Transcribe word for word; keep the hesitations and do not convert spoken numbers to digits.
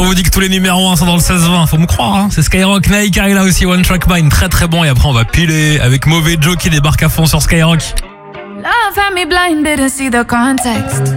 vous dit que tous les numéros un sont dans le seize vingt, faut me croire, hein. C'est Skyrock, Naïka est là aussi, One Track Mind, très très bon. Et après on va piler avec Mauvais Joe qui débarque à fond sur Skyrock. Love had me blind, didn't see the context.